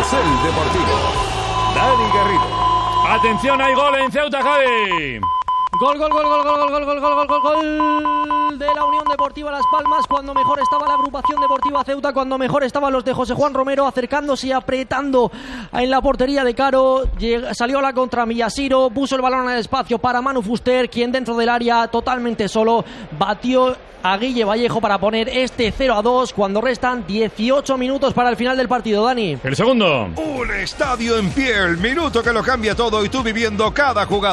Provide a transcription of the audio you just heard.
Carrusel Deportivo. Dani Garrido. Atención, hay gol en Ceuta, Javi. Gol de la Unión Deportiva Las Palmas, cuando mejor estaba la agrupación deportiva Ceuta, cuando mejor estaban los de José Juan Romero, acercándose y apretando en la portería de Caro. Salió a la contra Millasiro, puso el balón al espacio para Manu Fuster, quien dentro del área, totalmente solo, batió a Guille Vallejo para poner este 0-2 cuando restan 18 minutos para el final del partido. Dani. El segundo. Un estadio en pie, el minuto que lo cambia todo y tú viviendo cada jugada.